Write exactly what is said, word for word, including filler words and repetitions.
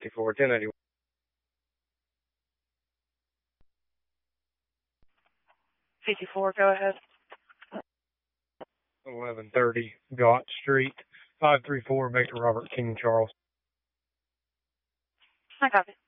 fifty-four, ten eighty-one. fifty-four, go ahead. eleven thirty Gott Street, five three four, Victor Robert King Charles. I copy.